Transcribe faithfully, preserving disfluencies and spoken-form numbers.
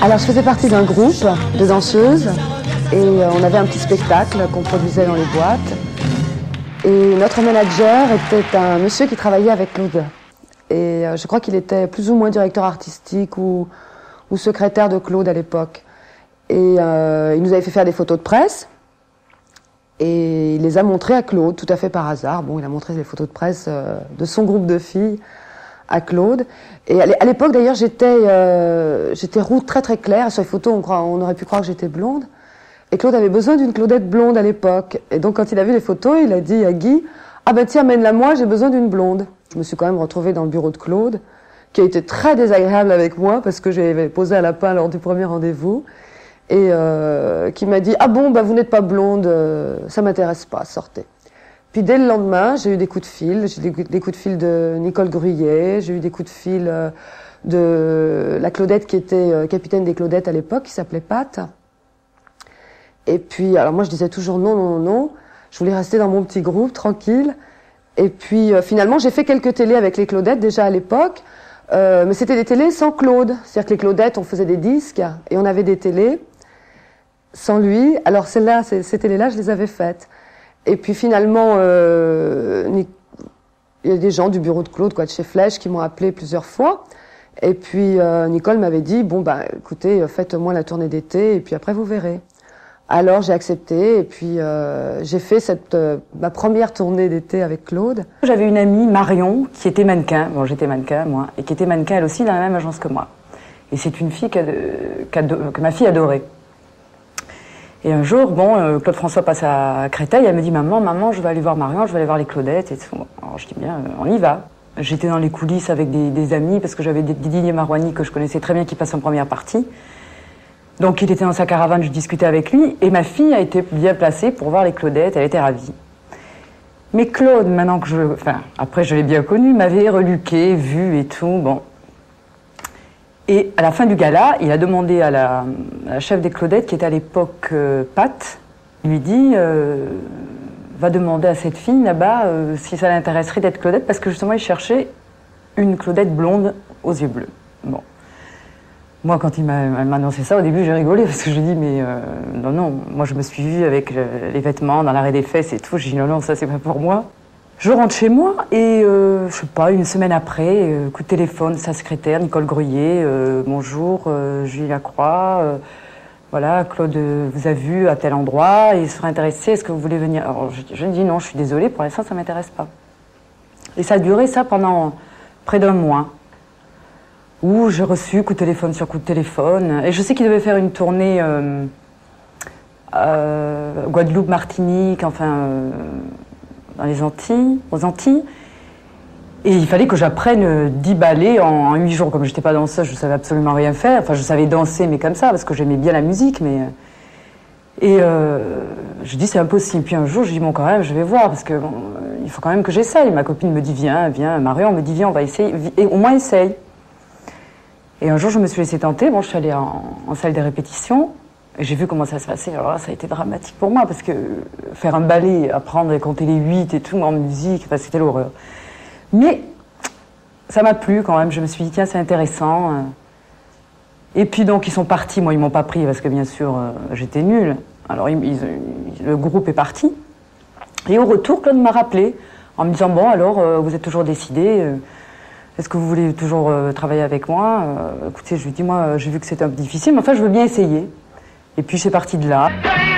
Alors je faisais partie d'un groupe de danseuses et on avait un petit spectacle qu'on produisait dans les boîtes. Et notre manager était un monsieur qui travaillait avec Claude. Et je crois qu'il était plus ou moins directeur artistique ou, ou secrétaire de Claude à l'époque. Et euh, il nous avait fait faire des photos de presse. Et il les a montrées à Claude, tout à fait par hasard. Bon, il a montré les photos de presse euh, de son groupe de filles à Claude. Et à l'époque, d'ailleurs, j'étais euh, j'étais roux très très claire. Sur les photos, on, croit, on aurait pu croire que j'étais blonde. Et Claude avait besoin d'une Claudette blonde à l'époque. Et donc, quand il a vu les photos, il a dit à Guy, « Ah ben tiens, amène-la moi, j'ai besoin d'une blonde. » Je me suis quand même retrouvée dans le bureau de Claude, qui a été très désagréable avec moi, parce que j'avais posé un lapin lors du premier rendez-vous, et euh, qui m'a dit « Ah bon, ben vous n'êtes pas blonde, euh, ça m'intéresse pas, sortez. » Puis dès le lendemain, j'ai eu des coups de fil. J'ai eu des coups de fil de Nicole Gruyet, j'ai eu des coups de fil de la Claudette qui était capitaine des Claudettes à l'époque, qui s'appelait Pat. Et puis, alors moi je disais toujours non, non, non, non. Je voulais rester dans mon petit groupe, tranquille. Et puis euh, finalement, j'ai fait quelques télés avec les Claudettes déjà à l'époque. Euh, mais c'était des télés sans Claude. C'est-à-dire que les Claudettes, on faisait des disques et on avait des télés sans lui. Alors celles-là, ces, ces télés-là, je les avais faites. Et puis finalement, euh, il y a des gens du bureau de Claude, quoi, de chez Flèche, qui m'ont appelé plusieurs fois. Et puis euh, Nicole m'avait dit, bon, bah, écoutez, faites-moi la tournée d'été, et puis après vous verrez. Alors j'ai accepté, et puis euh, j'ai fait cette, euh, ma première tournée d'été avec Claude. J'avais une amie, Marion, qui était mannequin, bon j'étais mannequin moi, et qui était mannequin elle aussi dans la même agence que moi. Et c'est une fille que ma fille adorait. Et un jour, bon, euh, Claude François passe à Créteil, elle me dit « Maman, maman, je vais aller voir Marion, je vais aller voir les Claudettes. » Et tout. Alors je dis « Bien, euh, on y va. » J'étais dans les coulisses avec des, des amis, parce que j'avais Didier Marouani, que je connaissais très bien, qui passe en première partie. Donc il était dans sa caravane, je discutais avec lui, et ma fille a été bien placée pour voir les Claudettes, elle était ravie. Mais Claude, maintenant que je... Enfin, après je l'ai bien connu, m'avait reluqué, vu et tout, bon... Et à la fin du gala, il a demandé à la, à la chef des Claudettes, qui était à l'époque euh, Pat, il lui dit euh, « Va demander à cette fille là-bas euh, si ça l'intéresserait d'être Claudette », parce que justement, il cherchait une Claudette blonde aux yeux bleus. Bon. Moi, quand il m'a annoncé ça, au début, j'ai rigolé, parce que je lui ai dit « Mais euh, non, non, moi je me suis vue avec le, les vêtements dans l'arrêt des fesses et tout. » J'ai dit « Non, non, ça c'est pas pour moi. » Je rentre chez moi et, euh, je sais pas, une semaine après, euh, coup de téléphone, sa secrétaire, Nicole Gruyet, euh, bonjour, euh, Julie Lacroix, euh, voilà, Claude vous a vu à tel endroit, il serait intéressé, est-ce que vous voulez venir? Alors je, je dis non, je suis désolée, pour l'instant ça m'intéresse pas. Et ça a duré ça pendant près d'un mois, où j'ai reçu coup de téléphone sur coup de téléphone, et je sais qu'il devait faire une tournée euh, euh, Guadeloupe, Martinique, enfin... Euh, dans les Antilles, aux Antilles. Et il fallait que j'apprenne dix ballets en huit jours. Comme je n'étais pas danseuse, je ne savais absolument rien faire. Enfin, je savais danser, mais comme ça, parce que j'aimais bien la musique. Mais... Et euh, je dis, c'est impossible. Puis un jour, je dis, bon, quand même, je vais voir, parce que bon, il faut quand même que j'essaye. Ma copine me dit, viens, viens. Marion me dit, viens, on va essayer. Et au moins, essaye. Et un jour, je me suis laissée tenter. Bon, je suis allée en, en salle de répétition. Et j'ai vu comment ça se passait. Alors là, ça a été dramatique pour moi, parce que faire un ballet, apprendre à compter les huit et tout en musique, enfin, c'était l'horreur. Mais ça m'a plu quand même. Je me suis dit, tiens, c'est intéressant. Et puis donc, ils sont partis. Moi, ils m'ont pas pris, parce que bien sûr, euh, j'étais nulle. Alors, ils, ils, le groupe est parti. Et au retour, Claude m'a rappelé, en me disant, bon, alors, euh, vous êtes toujours décidé, euh, est-ce que vous voulez toujours euh, travailler avec moi? euh, Écoutez, je lui dis, moi, j'ai vu que c'était un peu difficile, mais enfin, je veux bien essayer. Et puis c'est parti de là.